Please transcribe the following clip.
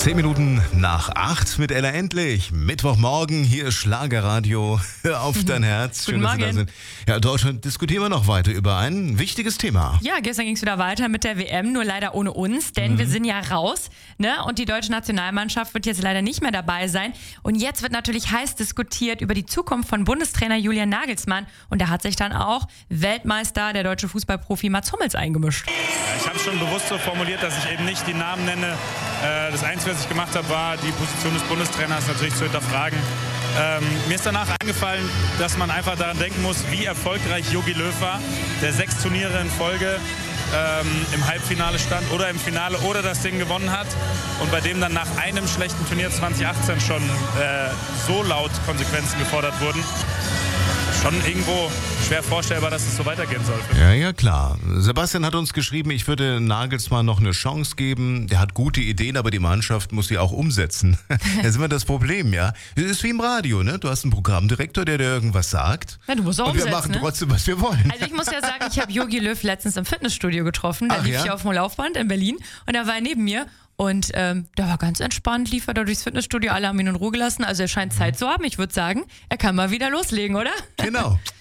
10 Minuten nach 8 mit Ella Endlich. Mittwochmorgen, hier ist Schlagerradio. Hör auf dein Herz. Guten Morgen. dass Sie da sind. Ja, in Deutschland diskutieren wir noch weiter über ein wichtiges Thema. Ja, gestern ging es wieder weiter mit der WM, nur leider ohne uns, denn wir sind ja raus, ne? Und die deutsche Nationalmannschaft wird jetzt leider nicht mehr dabei sein. Und jetzt wird natürlich heiß diskutiert über die Zukunft von Bundestrainer Julian Nagelsmann. Und da hat sich dann auch Weltmeister, der deutsche Fußballprofi Mats Hummels eingemischt. Ja, ich habe es schon bewusst so formuliert, dass ich eben nicht die Namen nenne. Das Einzige, was ich gemacht habe, war die Position des Bundestrainers natürlich zu hinterfragen. Mir ist danach eingefallen, dass man einfach daran denken muss, wie erfolgreich Jogi Löw war, der 6 Turniere in Folge im Halbfinale stand oder im Finale oder das Ding gewonnen hat und bei dem dann nach einem schlechten Turnier 2018 schon so laut Konsequenzen gefordert wurden. Schon irgendwo schwer vorstellbar, dass es so weitergehen soll. Ja, klar. Sebastian hat uns geschrieben, ich würde Nagelsmann noch eine Chance geben. Der hat gute Ideen, aber die Mannschaft muss sie auch umsetzen. Das ist immer das Problem, ja. Es ist wie im Radio, ne? Du hast einen Programmdirektor, der dir irgendwas sagt. Ja, du musst auch und wir umsetzen, machen trotzdem, was wir wollen. Also ich muss ja sagen, ich habe Jogi Löw letztens im Fitnessstudio getroffen. Da Ach, lief ja? ich auf dem Laufband in Berlin und da war er neben mir. Und der war ganz entspannt, lief er da durchs Fitnessstudio, alle haben ihn in Ruhe gelassen. Also er scheint Zeit zu haben. Ich würde sagen, er kann mal wieder loslegen, oder? Genau.